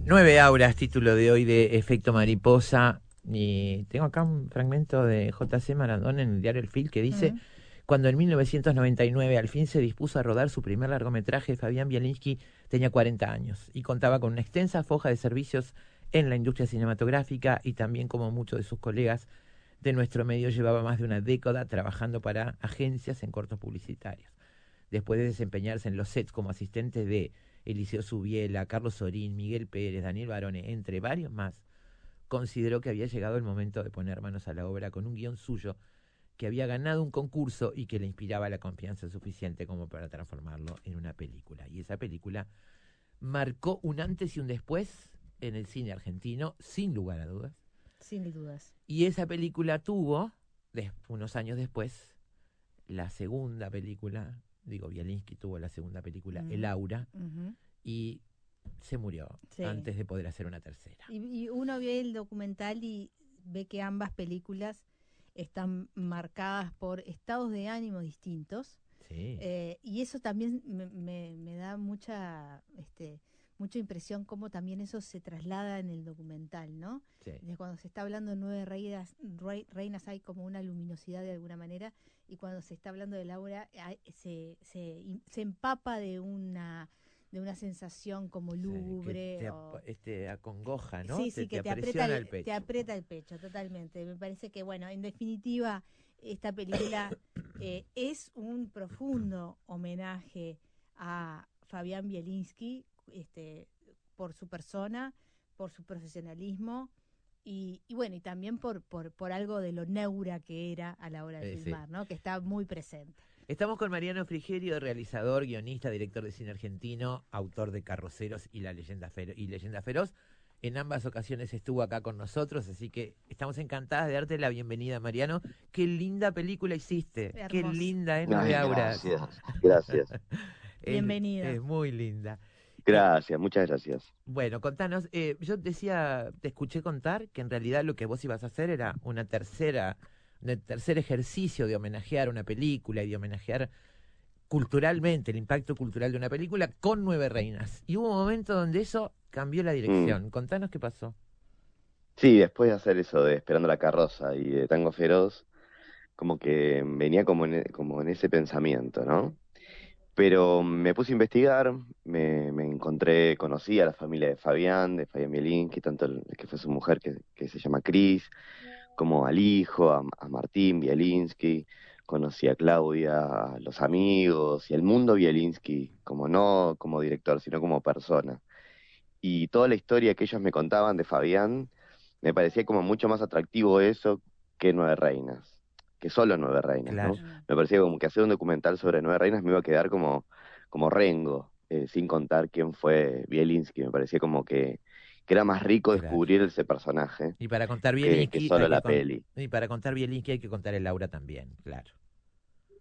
9 auras, título de hoy de Efecto Mariposa. Y tengo acá un fragmento de J.C. Maradona en el diario El Fil que dice: cuando en 1999 al fin se dispuso a rodar su primer largometraje, Fabián Bielinski tenía 40 años y contaba con una extensa foja de servicios en la industria cinematográfica, y también, como muchos de sus colegas de nuestro medio, llevaba más de una década trabajando para agencias en cortos publicitarios. Después de desempeñarse en los sets como asistente de Eliseo Subiela, Carlos Sorín, Miguel Pérez, Daniel Barone, entre varios más, consideró que había llegado el momento de poner manos a la obra con un guión suyo que había ganado un concurso y que le inspiraba la confianza suficiente como para transformarlo en una película. Y esa película marcó un antes y un después en el cine argentino, sin lugar a dudas. Sin dudas. Y esa película tuvo, unos años después, la segunda película. Bielinski tuvo la segunda película, El Aura, y se murió antes de poder hacer una tercera. Y uno ve el documental y ve que ambas películas están marcadas por estados de ánimo distintos. Sí. Y eso también me da mucha impresión cómo también eso se traslada en el documental, ¿no? Sí. De cuando se está hablando de 9 reinas hay como una luminosidad de alguna manera, y cuando se está hablando de Laura se empapa de una sensación como lúgubre. Sí, que te acongoja, ¿no? Sí, que te aprieta el pecho, totalmente. Me parece que, bueno, en definitiva, esta película es un profundo homenaje a Fabián Bielinski, por su persona, por su profesionalismo y bueno, y también por algo de lo neura que era a la hora de filmar, ¿no? Que está muy presente. Estamos con Mariano Frigerio, realizador, guionista, director de cine argentino, autor de Carroceros y Leyenda Feroz. En ambas ocasiones estuvo acá con nosotros, así que estamos encantadas de darte la bienvenida, Mariano. Qué linda película hiciste. Hermosa. Qué linda, ¿eh? 9 auras. Gracias. Bienvenido. Es muy linda. Gracias, muchas gracias. Bueno, contanos, yo te escuché contar que en realidad lo que vos ibas a hacer era un tercer ejercicio de homenajear una película y de homenajear culturalmente el impacto cultural de una película con 9 reinas. Y hubo un momento donde eso cambió la dirección. Contanos qué pasó. Sí, después de hacer eso de Esperando la carroza y de Tango Feroz, como que venía como en ese pensamiento, ¿no? Pero me puse a investigar, me encontré, conocí a la familia de Fabián Bielinski, tanto que fue su mujer, que se llama Cris, como al hijo, a Martín Bielinski. Conocí a Claudia, a los amigos y el mundo Bielinski, como no como director, sino como persona. Y toda la historia que ellos me contaban de Fabián, me parecía como mucho más atractivo eso que 9 reinas, que solo 9 reinas, Claro. ¿no? Me parecía como que hacer un documental sobre 9 reinas me iba a quedar como Rengo, sin contar quién fue Bielinski. Me parecía como que era más rico descubrir ese personaje Y para contar que Bielinski solo la peli. Y para contar Bielinski hay que contar el Aura también, claro.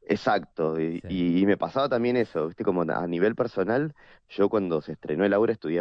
Exacto, Sí. y me pasaba también eso, ¿viste? Como a nivel personal, yo cuando se estrenó el Aura estudiaba